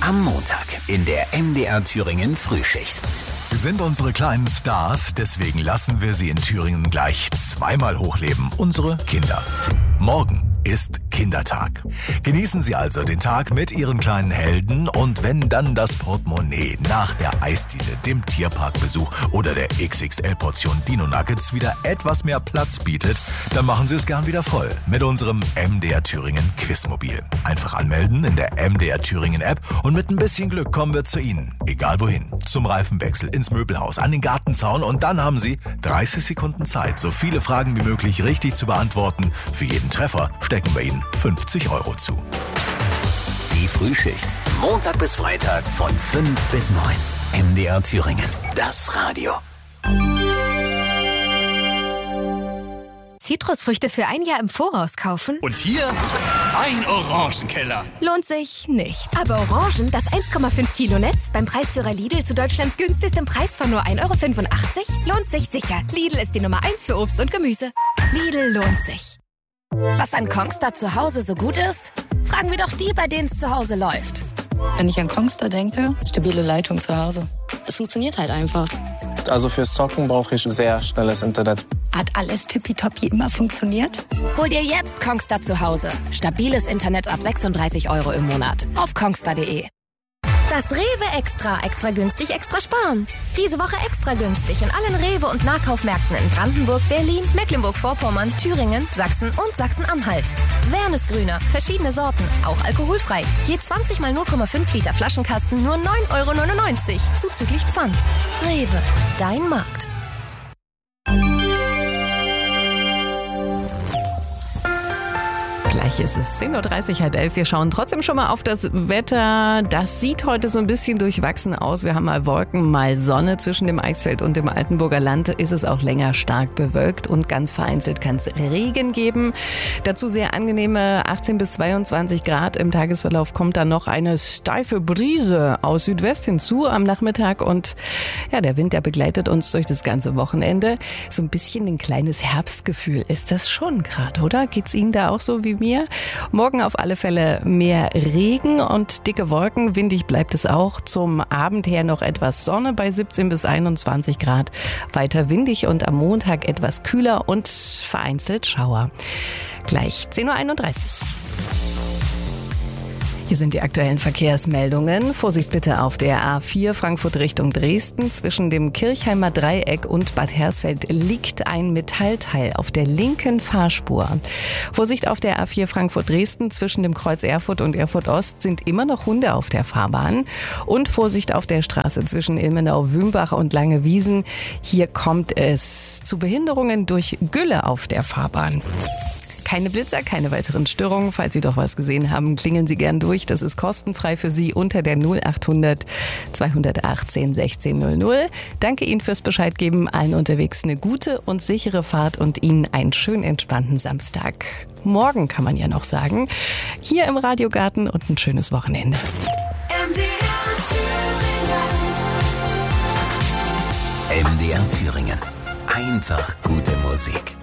Am Montag in der MDR Thüringen Frühschicht. Sie sind unsere kleinen Stars, deswegen lassen wir sie in Thüringen gleich zweimal hochleben. Unsere Kinder. Morgen ist Kindertag. Genießen Sie also den Tag mit Ihren kleinen Helden und wenn dann das Portemonnaie nach der Eisdiele, dem Tierparkbesuch oder der XXL-Portion Dino-Nuggets wieder etwas mehr Platz bietet, dann machen Sie es gern wieder voll mit unserem MDR Thüringen Quizmobil. Einfach anmelden in der MDR Thüringen App und mit ein bisschen Glück kommen wir zu Ihnen. Egal wohin. Zum Reifenwechsel, ins Möbelhaus, an den Gartenzaun und dann haben Sie 30 Sekunden Zeit, so viele Fragen wie möglich richtig zu beantworten. Für jeden Treffer stecken wir Ihnen 50 € zu. Die Frühschicht. Montag bis Freitag von 5 bis 9. MDR Thüringen. Das Radio. Zitrusfrüchte für ein Jahr im Voraus kaufen? Und hier ein Orangenkeller. Lohnt sich nicht. Aber Orangen, das 1,5 Kilo Netz, beim Preisführer Lidl zu Deutschlands günstigstem Preis von nur 1,85 € lohnt sich sicher. Lidl ist die Nummer 1 für Obst und Gemüse. Lidl lohnt sich. Was an Kongstar zu Hause so gut ist? Fragen wir doch die, bei denen es zu Hause läuft. Wenn ich an Kongstar denke, stabile Leitung zu Hause. Es funktioniert halt einfach. Also fürs Zocken brauche ich sehr schnelles Internet. Hat alles tippitoppi immer funktioniert? Hol dir jetzt Kongstar zu Hause. Stabiles Internet ab 36 € im Monat. Auf kongstar.de. Das Rewe Extra. Extra günstig, extra sparen. Diese Woche extra günstig in allen Rewe- und Nahkaufmärkten in Brandenburg, Berlin, Mecklenburg-Vorpommern, Thüringen, Sachsen und Sachsen-Anhalt. Wernesgrüner, verschiedene Sorten, auch alkoholfrei. Je 20 mal 0,5 Liter Flaschenkasten nur 9,99 € zuzüglich Pfand. Rewe, dein Markt. Gleich ist es 10:30 Uhr, 10:30. Wir schauen trotzdem schon mal auf das Wetter. Das sieht heute so ein bisschen durchwachsen aus. Wir haben mal Wolken, mal Sonne. Zwischen dem Eichsfeld und dem Altenburger Land ist es auch länger stark bewölkt und ganz vereinzelt kann es Regen geben. Dazu sehr angenehme 18 bis 22 Grad. Im Tagesverlauf kommt dann noch eine steife Brise aus Südwest hinzu am Nachmittag und ja, der Wind, der begleitet uns durch das ganze Wochenende. So ein bisschen ein kleines Herbstgefühl ist das schon gerade, oder? Geht's Ihnen da auch so wie mir? Morgen auf alle Fälle mehr Regen und dicke Wolken. Windig bleibt es auch. Zum Abend her noch etwas Sonne bei 17 bis 21 Grad. Weiter windig und am Montag etwas kühler und vereinzelt Schauer. Gleich 10:31 Uhr. Hier sind die aktuellen Verkehrsmeldungen. Vorsicht bitte auf der A4 Frankfurt Richtung Dresden. Zwischen dem Kirchheimer Dreieck und Bad Hersfeld liegt ein Metallteil auf der linken Fahrspur. Vorsicht auf der A4 Frankfurt Dresden. Zwischen dem Kreuz Erfurt und Erfurt Ost sind immer noch Hunde auf der Fahrbahn. Und Vorsicht auf der Straße zwischen Ilmenau-Wümbach und Langewiesen. Hier kommt es zu Behinderungen durch Gülle auf der Fahrbahn. Keine Blitzer, keine weiteren Störungen. Falls Sie doch was gesehen haben, klingeln Sie gern durch. Das ist kostenfrei für Sie unter der 0800 218 1600. Danke Ihnen fürs Bescheid geben. Allen unterwegs eine gute und sichere Fahrt und Ihnen einen schön entspannten Samstag. Morgen kann man ja noch sagen. Hier im Radiogarten und ein schönes Wochenende. MDR Thüringen. Einfach gute Musik.